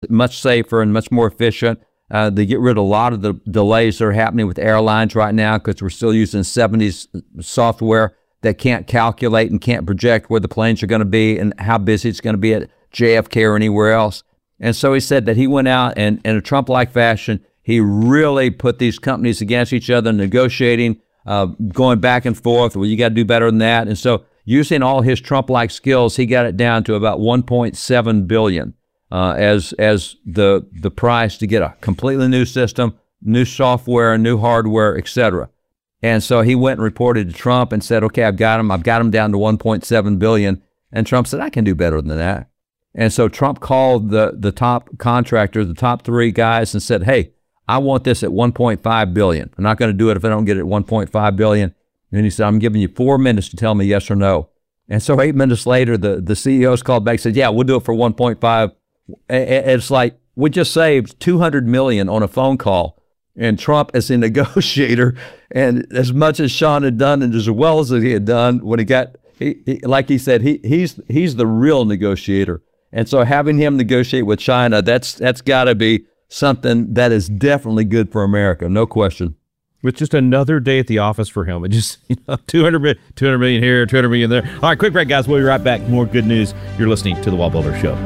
much safer and much more efficient. They get rid of a lot of the delays that are happening with airlines right now because we're still using 70s software that can't calculate and can't project where the planes are going to be and how busy it's going to be at JFK or anywhere else. And so he said that he went out and in a Trump-like fashion, he really put these companies against each other, negotiating, going back and forth. Well, you got to do better than that. And so using all his Trump-like skills, he got it down to about $1.7 billion as the price to get a completely new system, new software, new hardware, etc. And so he went and reported to Trump and said, okay, I've got him down to $1.7 billion. And Trump said, I can do better than that. And so Trump called the top contractors, the top three guys, and said, hey, I want this at $1.5 billion. I'm not going to do it if I don't get it at $1.5 billion. And he said, I'm giving you 4 minutes to tell me yes or no. And so 8 minutes later, the CEOs called back and said, yeah, we'll do it for 1.5. It's like we just saved $200 million on a phone call. And Trump is a negotiator. And as much as Sean had done and as well as he had done when he got, like he said, he's the real negotiator. And so having him negotiate with China, that's got to be something that is definitely good for America, no question. With just another day at the office for him. It just, 200 million here, 200 million there. All right, quick break, guys. We'll be right back. More good news. You're listening to The Wall Builder Show.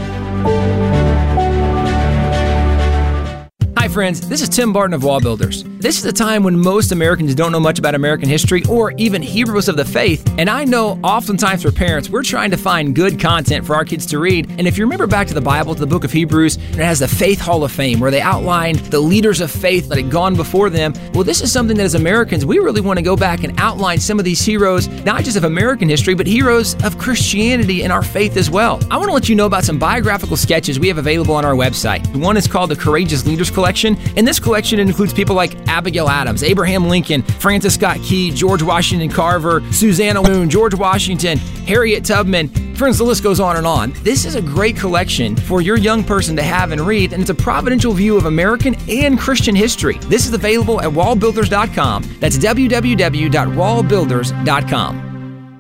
Hi friends, this is Tim Barton of Wall Builders. This is a time when most Americans don't know much about American history or even heroes of the faith, and I know oftentimes for parents, we're trying to find good content for our kids to read, and if you remember back to the Bible, to the book of Hebrews, it has the Faith Hall of Fame, where they outline the leaders of faith that had gone before them. Well, this is something that as Americans, we really want to go back and outline some of these heroes, not just of American history, but heroes of Christianity and our faith as well. I want to let you know about some biographical sketches we have available on our website. One is called the Courageous Leaders Collection, and this collection includes people like Abigail Adams, Abraham Lincoln, Francis Scott Key, George Washington Carver, Susanna Moon, George Washington, Harriet Tubman. Friends, the list goes on and on. This is a great collection for your young person to have and read, and it's a providential view of American and Christian history. This is available at wallbuilders.com. That's www.wallbuilders.com.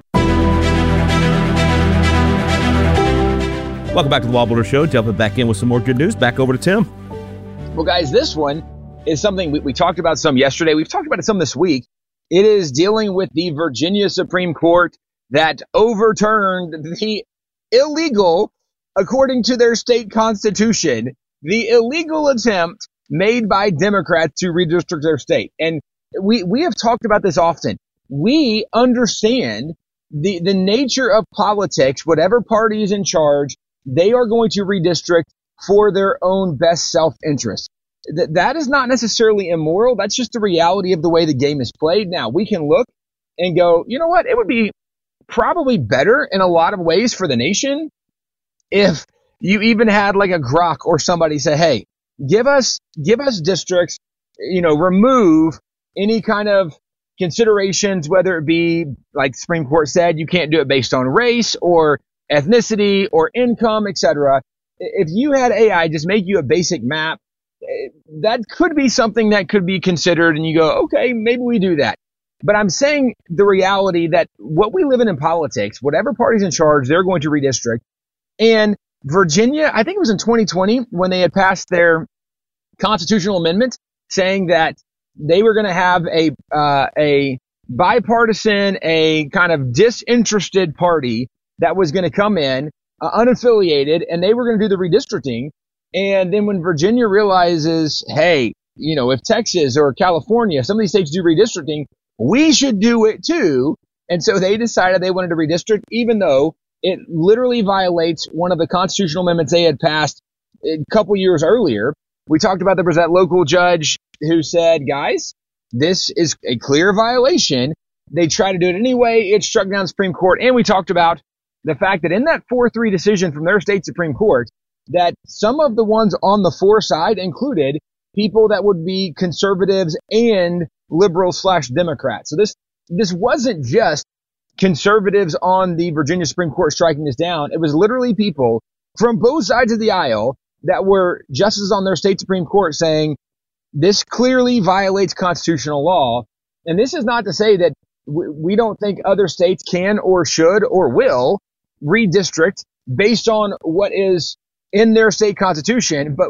Welcome back to The Wall Builder Show. Jumping back in with some more good news. Back over to Tim. Well, guys, this one is something we talked about some yesterday. We've talked about it some this week. It is dealing with the Virginia Supreme Court that overturned the illegal, according to their state constitution, the illegal attempt made by Democrats to redistrict their state. And we have talked about this often. We understand the nature of politics. Whatever party is in charge, they are going to redistrict for their own best self-interest. That is not necessarily immoral. That's just the reality of the way the game is played. Now, we can look and go, you know what? It would be probably better in a lot of ways for the nation if you even had like a Grok or somebody say, hey, give us districts, remove any kind of considerations, whether it be, like the Supreme Court said, you can't do it based on race or ethnicity or income, etc. If you had AI just make you a basic map, that could be something that could be considered, and you go, okay, maybe we do that. But I'm saying the reality that what we live in politics, whatever party's in charge, they're going to redistrict. And Virginia, I think it was in 2020 when they had passed their constitutional amendment saying that they were going to have a bipartisan, a kind of disinterested party that was going to come in, unaffiliated, and they were going to do the redistricting. And then when Virginia realizes, hey, if Texas or California, some of these states do redistricting, we should do it too. And so they decided they wanted to redistrict, even though it literally violates one of the constitutional amendments they had passed a couple years earlier. We talked about there was that local judge who said, guys, this is a clear violation. They tried to do it anyway. It struck down the Supreme Court. And we talked about the fact that in that 4-3 decision from their state Supreme Court, that some of the ones on the for side included people that would be conservatives and liberals/Democrats. So this wasn't just conservatives on the Virginia Supreme Court striking this down. It was literally people from both sides of the aisle that were justices on their state Supreme Court saying this clearly violates constitutional law. And this is not to say that we don't think other states can or should or will redistrict based on what is in their state constitution, but